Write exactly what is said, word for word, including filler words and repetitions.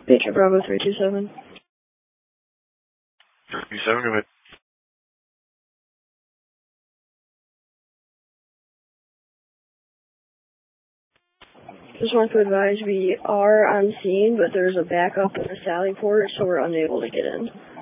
Baker Bravo three two seven. three two seven, go ahead. Just want to advise we are on scene, but there's a backup in the Sally port, so we're unable to get in.